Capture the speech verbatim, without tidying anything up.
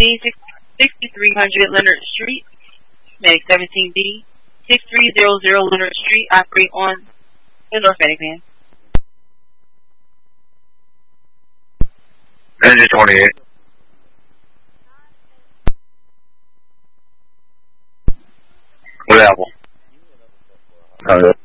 C, sixty-three hundred Leonard Street, Medic seventeen B, sixty-three hundred Leonard Street, operate on the North Medic van. Engine twenty-eight. Good apple. Oh, yeah.